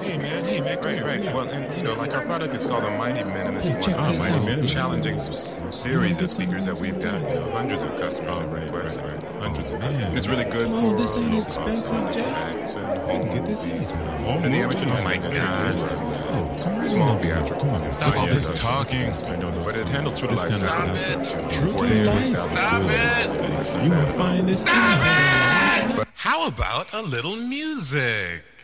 Hey, man, come here. Right. Well, and like our product is called the Mighty Minimus. Hey, check this Mighty out. Minimus. Challenging series of speakers that we've got. Hundreds of customers have requested. Hundreds of And it's really good for this ain't low expensive, cost Jay. effects and You home can get this movies. anytime. And the amateur Oh my makes it God. very good. Oh, come on. Small Come theatrical. on. Stop all this talking. But it handles true to This life kind of sound. stuff. True to life. Stop it. You will find this. Stop it! How about a little music?